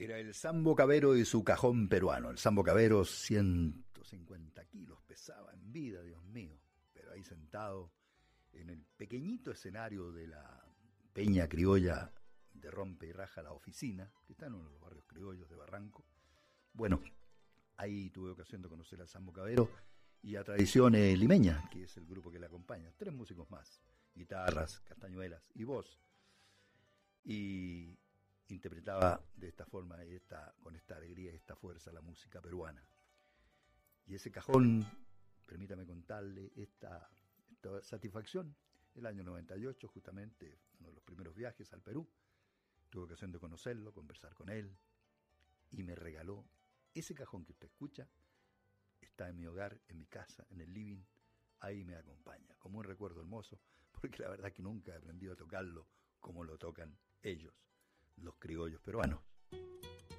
Era el Sambo Cabero y su cajón peruano. El Sambo Cabero, 150 kilos pesaba en vida, Dios mío. Pero ahí sentado en el pequeñito escenario de la Peña Criolla de Rompe y Raja La Oficina, que está en uno de los barrios criollos de Barranco. Bueno, ahí tuve ocasión de conocer al Sambo Cabero y a Tradiciones Limeña, que es el grupo que le acompaña. 3 músicos más, guitarras, castañuelas y voz. Y interpretaba de esta forma y con esta alegría y esta fuerza la música peruana. Y ese cajón, permítame contarle esta satisfacción, el año 98, justamente, uno de los primeros viajes al Perú, tuve ocasión de conocerlo, conversar con él, y me regaló ese cajón que usted escucha, está en mi hogar, en mi casa, en el living, ahí me acompaña, como un recuerdo hermoso, porque la verdad que nunca he aprendido a tocarlo como lo tocan ellos, los criollos peruanos.